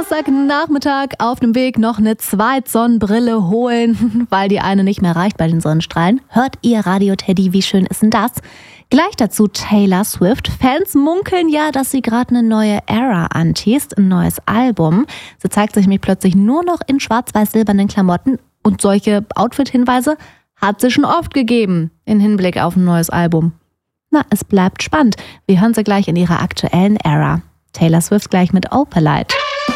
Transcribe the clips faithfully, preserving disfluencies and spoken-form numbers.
Donnerstagnachmittag auf dem Weg noch eine Zweitsonnenbrille holen, weil die eine nicht mehr reicht bei den Sonnenstrahlen. Hört ihr Radio Teddy, wie schön ist denn das? Gleich dazu Taylor Swift. Fans munkeln ja, dass sie gerade eine neue Era anteast, ein neues Album. Sie zeigt sich nämlich plötzlich nur noch in schwarz-weiß-silbernen Klamotten und solche Outfit-Hinweise hat sie schon oft gegeben in Hinblick auf ein neues Album. Na, es bleibt spannend. Wir hören sie gleich in ihrer aktuellen Era. Taylor Swift gleich mit Opalite.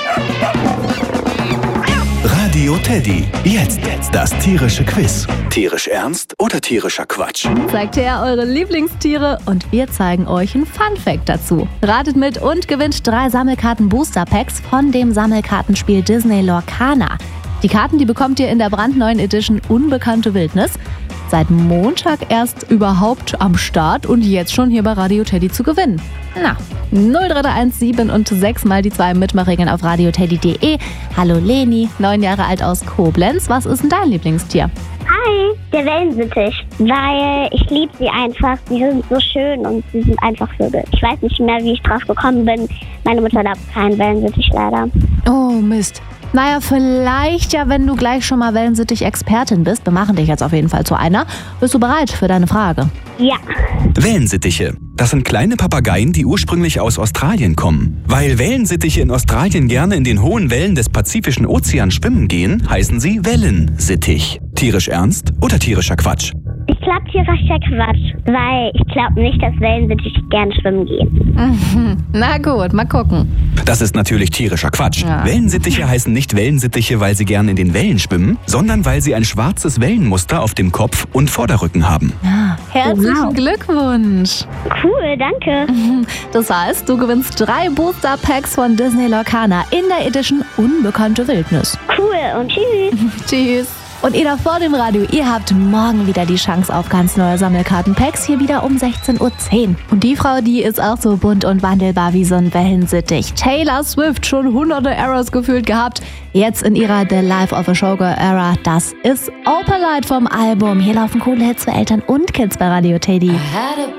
Radio Teddy. Jetzt das tierische Quiz. Tierisch ernst oder tierischer Quatsch? Zeigt her eure Lieblingstiere und wir zeigen euch einen Funfact dazu. Ratet mit und gewinnt drei Sammelkarten-Booster-Packs von dem Sammelkartenspiel Disney Lorcana. Die Karten, die bekommt ihr in der brandneuen Edition Unbekannte Wildnis. Seit Montag erst überhaupt am Start und jetzt schon hier bei Radio Teddy zu gewinnen. Na, null drei eins sieben und sechs mal die zwei Mitmachregeln auf radioteddy punkt de. Hallo Leni, neun Jahre alt aus Koblenz. Was ist denn dein Lieblingstier? Hi, der Wellensittich, weil ich liebe sie einfach. Sie sind so schön und sie sind einfach Vögel. Ich weiß nicht mehr, wie ich drauf gekommen bin. Meine Mutter darf keinen Wellensittich leider. Oh Mist. Naja, vielleicht ja, wenn du gleich schon mal Wellensittich-Expertin bist. Wir machen dich jetzt auf jeden Fall zu einer. Bist du bereit für deine Frage? Ja. Wellensittiche. Das sind kleine Papageien, die ursprünglich aus Australien kommen. Weil Wellensittiche in Australien gerne in den hohen Wellen des Pazifischen Ozeans schwimmen gehen, heißen sie Wellensittich. Tierisch ernst oder tierischer Quatsch? Ich glaube, tierischer Quatsch, weil ich glaube nicht, dass Wellensittiche gern schwimmen gehen. Mhm. Na gut, mal gucken. Das ist natürlich tierischer Quatsch. Ja. Wellensittiche heißen nicht Wellensittiche, weil sie gern in den Wellen schwimmen, sondern weil sie ein schwarzes Wellenmuster auf dem Kopf und Vorderrücken haben. Ja, herzlichen Wow. Glückwunsch. Cool, danke. Das heißt, du gewinnst drei Booster-Packs von Disney Lorcana in der Edition Unbekannte Wildnis. Cool und tschüss. Tschüss. Und ihr da vor dem Radio, ihr habt morgen wieder die Chance auf ganz neue Sammelkarten-Packs, hier wieder um sechzehn Uhr zehn. Und die Frau, die ist auch so bunt und wandelbar wie so ein Wellensittich. Taylor Swift, schon hunderte Eras gefühlt gehabt. Jetzt in ihrer The Life of a Showgirl Era. Das ist Opalite vom Album. Hier laufen coole Hits für Eltern und Kids bei Radio Teddy.